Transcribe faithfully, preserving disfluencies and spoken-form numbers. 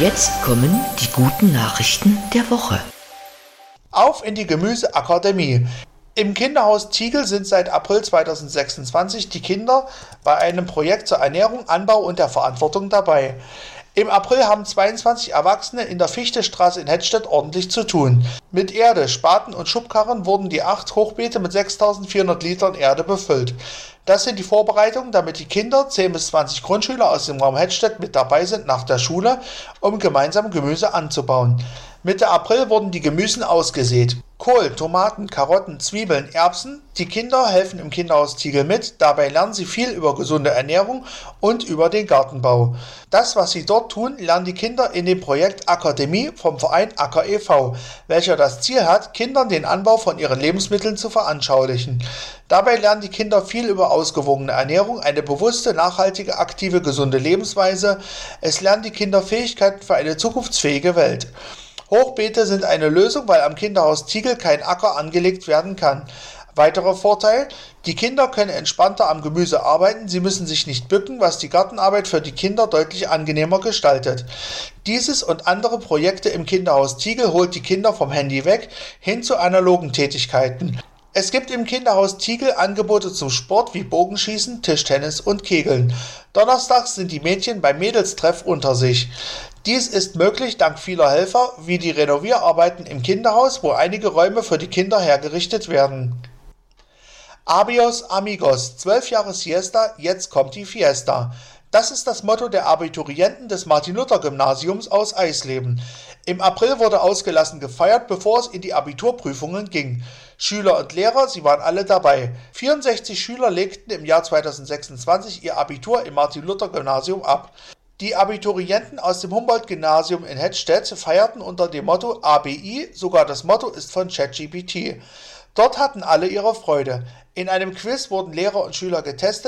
jetzt kommen die guten Nachrichten der Woche. Auf in die Gemüseakademie. Im Kinderhaus Tiegel sind seit April zweitausendsechsundzwanzig die Kinder bei einem Projekt zur Ernährung, Anbau und der Verantwortung dabei. Im April haben zweiundzwanzig Erwachsene in der Fichtestraße in Hettstedt ordentlich zu tun. Mit Erde, Spaten und Schubkarren wurden die acht Hochbeete mit sechstausendvierhundert Litern Erde befüllt. Das sind die Vorbereitungen, damit die Kinder, zehn bis zwanzig Grundschüler aus dem Raum Hettstedt, mit dabei sind nach der Schule, um gemeinsam Gemüse anzubauen. Mitte April wurden die Gemüsen ausgesät. Kohl, Tomaten, Karotten, Zwiebeln, Erbsen. Die Kinder helfen im Kinderhaus Tiegel mit. Dabei lernen sie viel über gesunde Ernährung und über den Gartenbau. Das, was sie dort tun, lernen die Kinder in dem Projekt Akademie vom Verein Acker e V, welcher das Ziel hat, Kindern den Anbau von ihren Lebensmitteln zu veranschaulichen. Dabei lernen die Kinder viel über ausgewogene Ernährung, eine bewusste, nachhaltige, aktive, gesunde Lebensweise. Es lernen die Kinder Fähigkeiten für eine zukunftsfähige Welt. Hochbeete sind eine Lösung, weil am Kinderhaus Tiegel kein Acker angelegt werden kann. Weiterer Vorteil: Die Kinder können entspannter am Gemüse arbeiten, sie müssen sich nicht bücken, was die Gartenarbeit für die Kinder deutlich angenehmer gestaltet. Dieses und andere Projekte im Kinderhaus Tiegel holt die Kinder vom Handy weg, hin zu analogen Tätigkeiten. Es gibt im Kinderhaus Tiegel Angebote zum Sport wie Bogenschießen, Tischtennis und Kegeln. Donnerstags sind die Mädchen beim Mädelstreff unter sich. Dies ist möglich dank vieler Helfer, wie die Renovierarbeiten im Kinderhaus, wo einige Räume für die Kinder hergerichtet werden. Abios amigos, zwölf Jahre Siesta, jetzt kommt die Fiesta. Das ist das Motto der Abiturienten des Martin-Luther-Gymnasiums aus Eisleben. Im April wurde ausgelassen gefeiert, bevor es in die Abiturprüfungen ging. Schüler und Lehrer, sie waren alle dabei. vierundsechzig Schüler legten im Jahr zweitausendsechsundzwanzig ihr Abitur im Martin-Luther-Gymnasium ab. Die Abiturienten aus dem Humboldt-Gymnasium in Hettstedt feierten unter dem Motto A B I, sogar das Motto ist von ChatGPT. Dort hatten alle ihre Freude. In einem Quiz wurden Lehrer und Schüler getestet.